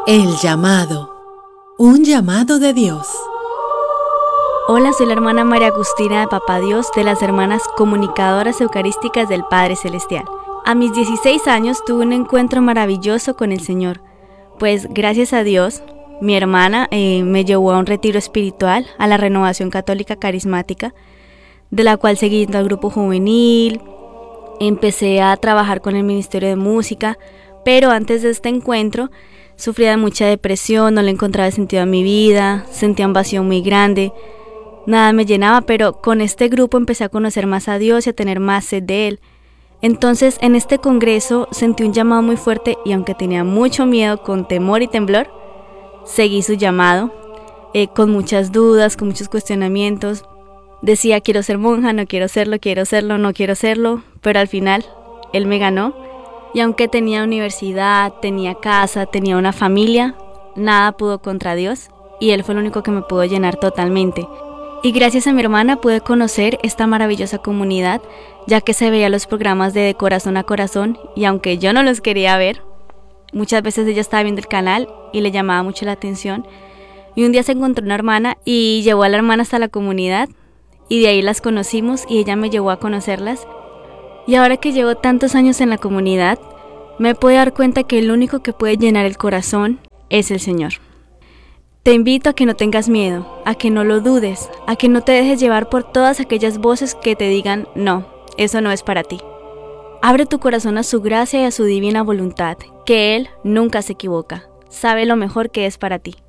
El llamado. Un llamado de Dios. Hola, soy la hermana María Agustina de Papá Dios, de las hermanas comunicadoras eucarísticas del Padre Celestial. A mis 16 años tuve un encuentro maravilloso con el Señor, pues gracias a Dios, mi hermana me llevó a un retiro espiritual, a la Renovación Católica Carismática, de la cual seguí yendo al grupo juvenil, empecé a trabajar con el Ministerio de Música, pero antes de este encuentro sufría de mucha depresión, no le encontraba sentido a mi vida, sentía un vacío muy grande, nada me llenaba, pero con este grupo empecé a conocer más a Dios y a tener más sed de Él. Entonces, en este congreso sentí un llamado muy fuerte y aunque tenía mucho miedo, con temor y temblor, seguí su llamado, con muchas dudas, con muchos cuestionamientos. Decía, quiero ser monja, no quiero serlo, no quiero serlo, pero al final Él me ganó. Y aunque tenía universidad, tenía casa, tenía una familia, nada pudo contra Dios y Él fue el único que me pudo llenar totalmente. Y gracias a mi hermana pude conocer esta maravillosa comunidad, ya que se veía los programas de Corazón a Corazón y aunque yo no los quería ver, muchas veces ella estaba viendo el canal y le llamaba mucho la atención. Y un día se encontró una hermana y llevó a la hermana hasta la comunidad y de ahí las conocimos y ella me llevó a conocerlas. Y ahora que llevo tantos años en la comunidad, me puedo dar cuenta que el único que puede llenar el corazón es el Señor. Te invito a que no tengas miedo, a que no lo dudes, a que no te dejes llevar por todas aquellas voces que te digan, no, eso no es para ti. Abre tu corazón a su gracia y a su divina voluntad, que Él nunca se equivoca, sabe lo mejor que es para ti.